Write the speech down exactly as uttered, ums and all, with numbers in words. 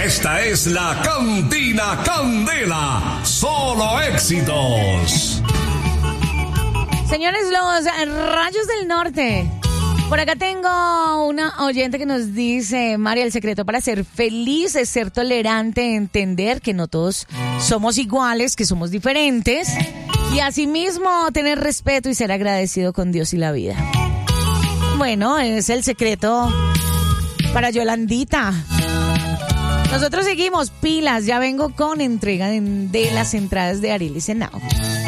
Esta es la Cantina Candela. Solo éxitos. Señores, los Rayos del Norte. Por acá tengo una oyente que nos dice: María, el secreto para ser feliz es ser tolerante, entender que no todos somos iguales, que somos diferentes, y asimismo tener respeto y ser agradecido con Dios y la vida. Bueno, es el secreto para Yolandita. Nosotros seguimos pilas, ya vengo con entrega de, de las entradas de Ariel y Senao.